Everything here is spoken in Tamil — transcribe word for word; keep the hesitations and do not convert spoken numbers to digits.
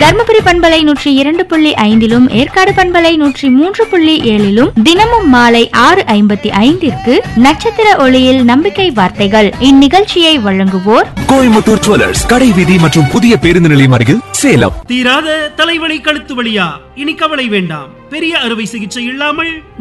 தர்மபுரி பண்பலை நூற்றி இரண்டு புள்ளி ஐந்திலும் ஏற்காடு பண்பலை நூற்றி மூன்று புள்ளி ஏழிலும் தினமும் மாலை ஆறு ஐம்பத்தி ஐந்திற்கு நட்சத்திர ஒளியில் நம்பிக்கை வார்த்தைகள். இந்நிகழ்ச்சியை வழங்குவோர் கோயம்புத்தூர் ஜுவல்லர்ஸ், கடை வீதி மற்றும் புதிய பேருந்து நிலையம் அருகில், சேலம். தீராத தலைவலி கழுத்து வலியா? இனி கவலை வேண்டாம். பெரிய அறுவை சிகிச்சை இல்லாமல்